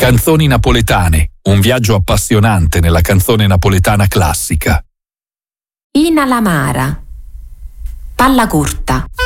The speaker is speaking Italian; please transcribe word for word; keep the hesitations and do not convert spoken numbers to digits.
Canzoni napoletane, un viaggio appassionante nella canzone napoletana classica. Ina Lamara, Palla corta.